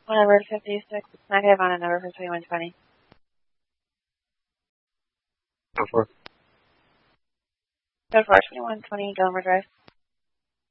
On number 56, negative on a number for 2120. Go for it. Go for 2120, Gilmer Drive.